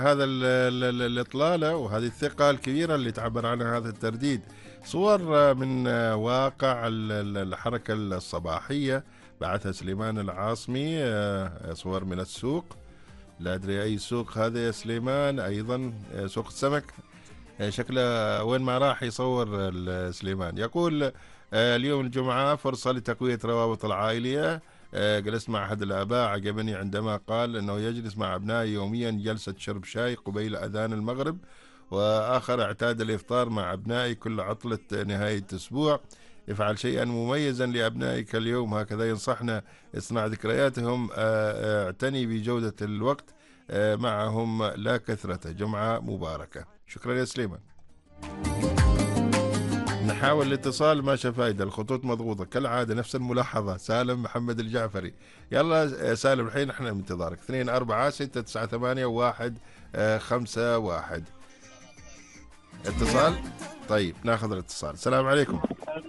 هذا الإطلالة وهذه الثقة الكبيرة اللي تعبر عنها هذا الترديد. صور من واقع الحركة الصباحية بعثها سليمان العاصمي، صور من السوق، لا أدري أي سوق هذا يا سليمان، أيضا سوق السمك شكله وين ما راح يصور سليمان. يقول اليوم الجمعة فرصة لتقوية روابط العائلية. جلست مع أحد الآباء عجبني عندما قال أنه يجلس مع أبنائه يوميا جلسة شرب شاي قبيل أذان المغرب، وآخر اعتاد الإفطار مع أبنائي كل عطلة نهاية أسبوع. افعل شيئا مميزا لأبنائك اليوم، هكذا ينصحنا، اصنع ذكرياتهم، اعتني بجودة الوقت معهم لا كثرته. جمعة مباركة. شكرا يا سليمان. نحاول الاتصال ما فايدة، الخطوط مضغوطة كالعادة، نفس الملاحظة. سالم محمد الجعفري، يلا سالم الحين احنا بانتظارك. 246981551 اتصال. طيب ناخذ الاتصال. السلام عليكم.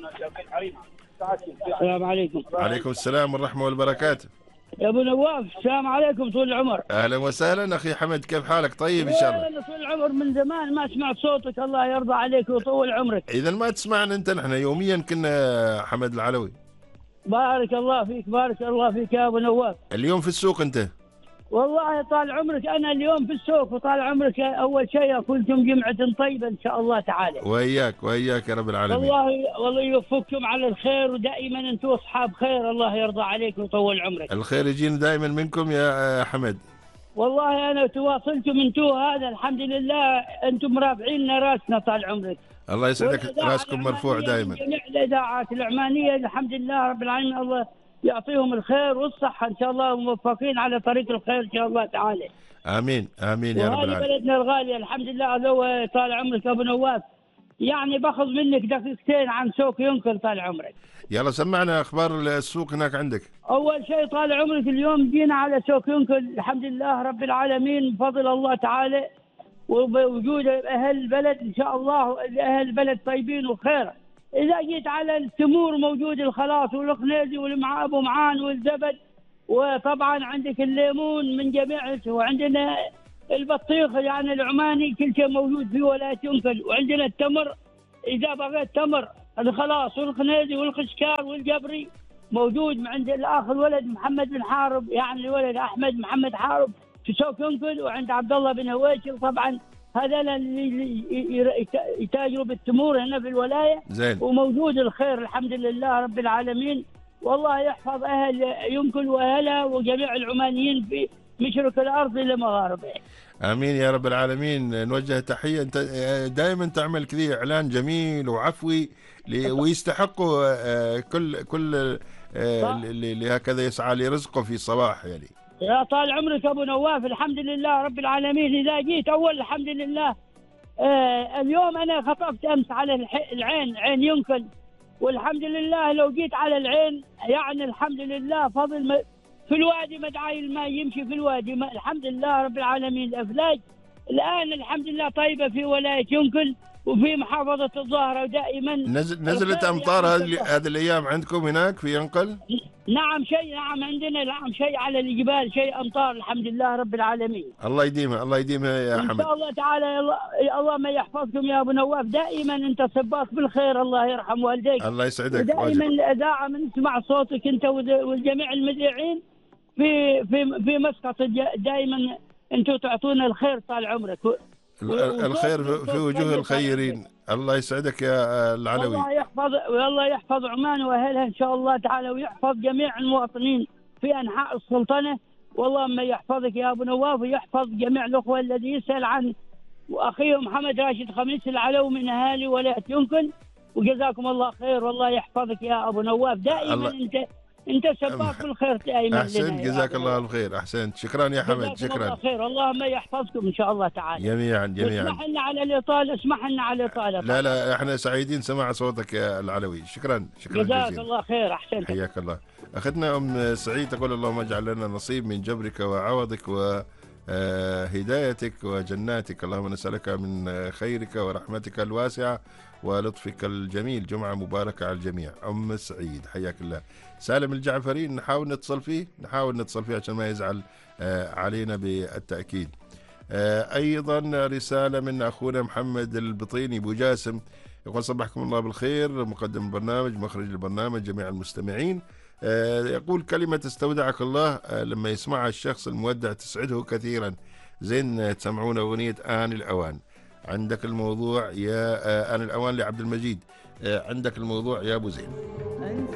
السلام عليكم. عليكم السلام والرحمة والبركاته. يا ابو نواف السلام عليكم طول العمر. اهلا وسهلا اخي حمد، كيف حالك؟ طيب ان شاء الله. انا طول العمر من زمان ما سمعت صوتك، الله يرضى عليك ويطول عمرك. اذا ما تسمعنا انت، نحن يوميا كنا حمد العلوي. بارك الله فيك، بارك الله فيك يا ابو نواف. اليوم في السوق انت؟ والله طال عمرك انا اليوم في السوق، وطال عمرك اول شيء اكلكم جمعة طيبة ان شاء الله تعالى. وإياك وإياك يا رب العالمين. والله يوفقكم على الخير، ودائما انتم اصحاب خير، الله يرضى عليك ويطول عمرك. الخير يجينا دائما منكم يا حمد. والله انا تواصلتم انتم، هذا الحمد لله انتم مرافعين راسنا طال عمرك. الله يسعدك، راسكم مرفوع دائما. جميع الاذاعات العمانيه الحمد لله رب العالمين، الله يعطيهم الخير والصحه ان شاء الله، وموفقين على طريق الخير ان شاء الله تعالى. امين امين يا رب العالمين. بلدنا الغاليه الحمد لله. لو طال عمرك ابو نواف يعني باخذ منك دقيقتين عن سوق ينكر طال عمرك. يلا سمعنا اخبار السوق هناك عندك. اول شيء طال عمرك اليوم جينا على سوق ينكر الحمد لله رب العالمين بفضل الله تعالى، وبوجود اهل البلد ان شاء الله، اهل البلد طيبين وخير. اذا جيت على التمور موجود الخلاص والقنيزي والمعاب ومعان والزبد، وطبعا عندك الليمون من جميع، وعندنا البطيخ يعني العماني كل شيء موجود في ولايه ينكل، وعندنا التمر اذا بغيت تمر الخلاص والقنيزي والقشكار والجبري موجود عند الاخ الولد محمد بن حارب، يعني الولد احمد محمد حارب في سوق ينكل، وعند عبد الله بن هويشل. طبعا هذول اللي يتاجروا بالتمور هنا في الولايه زين، وموجود الخير الحمد لله رب العالمين. والله يحفظ اهل ينكل واهلها وجميع العمانيين في مشرق الارض لمغاربه. امين يا رب العالمين. نوجه تحيه، انت دائما تعمل كذي اعلان جميل وعفوي ويستحقوا كل اللي هكذا يسعى لرزقه في صباح يعني. يا طال عمرك ابو نواف الحمد لله رب العالمين. اذا جيت اول الحمد لله اليوم انا خطفت امس على العين، عين ينكل، والحمد لله لو جيت على العين يعني الحمد لله فضل في الوادي مدعاي الماء يمشي في الوادي، الحمد لله رب العالمين. الافلاج الان الحمد لله طيبه في ولايه ينكل وفي محافظه الظاهره، ودائما نزلت امطار هذه الايام عندكم هناك في ينقل؟ نعم شيء، نعم عندنا، نعم شيء على الجبال، شيء امطار الحمد لله رب العالمين. الله يديمها، الله يديمها يا حمد. ان شاء الله تعالى. الله ما يحفظكم يا ابو نواف، دائما انت سباق بالخير، الله يرحم والديك. الله يسعدك. دائما الاذاعه من نسمع صوتك انت والجميع المذيعين في مسقط، دائما انتم تعطونا الخير طال عمرك. الخير في وجوه الخيرين. الله يسعدك يا العلوي. والله يحفظ عمان واهلها ان شاء الله تعالى، ويحفظ جميع المواطنين في انحاء السلطنه. والله ما يحفظك يا ابو نواف، ويحفظ جميع الاخوه الذي يسال عن واخيه محمد راشد خميس العلوي من اهالي ولايه ينكل، وجزاكم الله خير. والله يحفظك يا ابو نواف، دائما انت سباق بالخير دائما. احسنت، جزاك الله الخير. احسنت، شكرا يا حمد، شكرا. الله خير، اللهم يحفظكم ان شاء الله تعالى جميعا جميعا. اسمح لنا على الاطاله، اسمح لنا على الاطاله. لا احنا سعيدين سماع صوتك يا العلوي. شكرا شكرا جزاك جزيلا. الله خير. احسنت، حياك الله. اخذنا ام سعيد تقول اللهم اجعل لنا نصيب من جبرك وعوضك وهدايتك وجناتك، اللهم نسألك من خيرك ورحمتك الواسعة ولطفك الجميل. جمعة مباركة على الجميع. أم سعيد حياك الله. سالم الجعفري نحاول نتصل فيه عشان ما يزعل علينا بالتأكيد. أيضا رسالة من أخونا محمد البطيني أبو جاسم، يقول صبحكم الله بالخير مقدم البرنامج مخرج البرنامج جميع المستمعين. يقول كلمة استودعك الله لما يسمعها الشخص المودع تسعده كثيرا. زين تسمعون أغنية آن الأوان. عندك الموضوع يا آن الأوان لعبد المجيد. عندك الموضوع يا أبو زين.